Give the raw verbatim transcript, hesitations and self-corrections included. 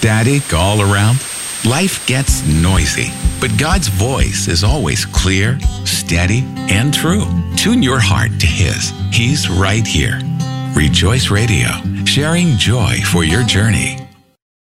static all around? Life gets noisy, but God's voice is always clear, steady, and true. Tune your heart to His. He's right here. Rejoice Radio, sharing joy for your journey.